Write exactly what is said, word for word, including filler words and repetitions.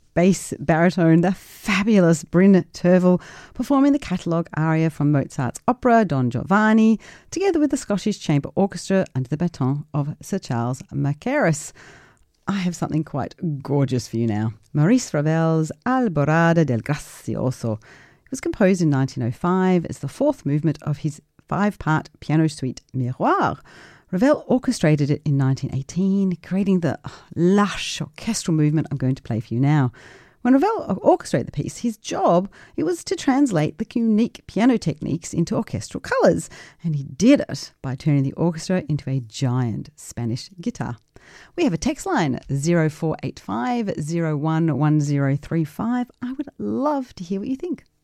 bass baritone, the fabulous Bryn Tervel, performing the catalogue aria from Mozart's opera Don Giovanni, together with the Scottish Chamber Orchestra under the baton of Sir Charles Mackerras. I have something quite gorgeous for you now. Maurice Ravel's Alborada del Gracioso. It was composed in nineteen oh five as the fourth movement of his five-part piano suite Miroir. Ravel orchestrated it in nineteen eighteen, creating the lush orchestral movement I'm going to play for you now. When Ravel orchestrated the piece, his job, it was to translate the unique piano techniques into orchestral colours, and he did it by turning the orchestra into a giant Spanish guitar. We have a text line, zero four eight five, zero one one zero three five. I would love to hear what you think.